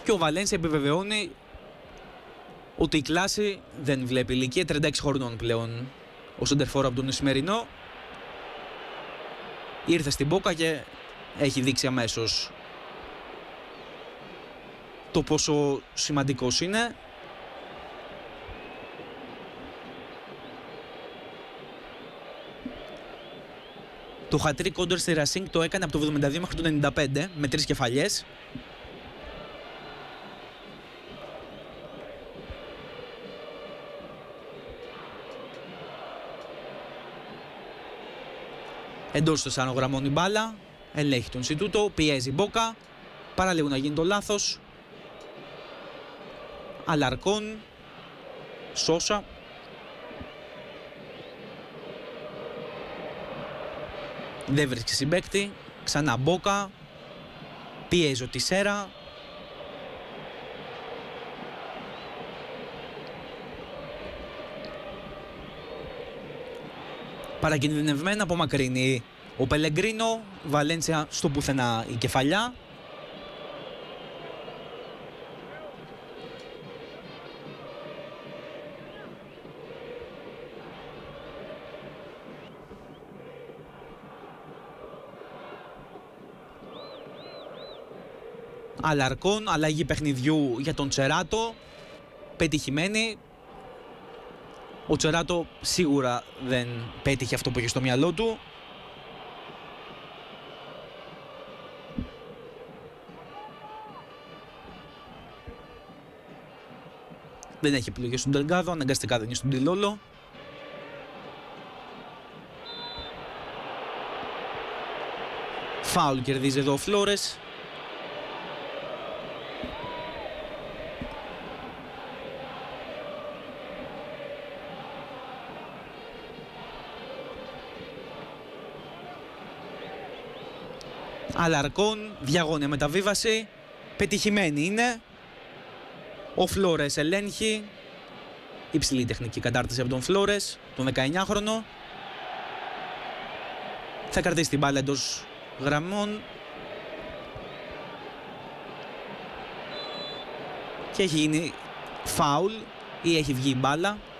Και ο Βαλένσια επιβεβαιώνει ότι η κλάση δεν βλέπει ηλικία, 36 χρονών πλέον ο σεντερφόρ από τον Ισημερινό. Ήρθε στην Μπόκα και έχει δείξει αμέσως το πόσο σημαντικός είναι. Το hat-trick κόντορ στη Racing το έκανε από το 72 μέχρι το 95 με 3 κεφαλιές. Εντός των 4 γραμμών η μπάλα, ελέγχει τον Ινστιτούτο, πιέζει Μπόκα, παραλίγο να γίνει το λάθος. Αλαρκόν, Σόσα. Δεν βρίσκει συμπαίκτη, ξανά Μπόκα, πιέζει ο Τισέρα. Παρακινδυνευμένα απομακρύνει ο Πελεγκρίνο, Βαλένσια στο πουθενά η κεφαλιά. Αλαρκόν, αλλαγή παιχνιδιού για τον Τσεράτο, πετυχημένη. Ο Τσεράτο σίγουρα δεν πέτυχε αυτό που είχε στο μυαλό του. Δεν έχει επιλογή στον Τελγκάδο, αναγκαστικά δεν είναι στον Τιλόλο. Φάουλ κερδίζει εδώ ο Φλόρες. Αλαρκόν, διαγώνια μεταβίβαση, πετυχημένη είναι. Ο Φλόρες ελέγχει. Υψηλή τεχνική κατάρτιση από τον Φλόρες, τον 19χρονο. Θα κρατήσει την μπάλα εντός γραμμών. Και έχει γίνει φάουλ ή έχει βγει η μπάλα.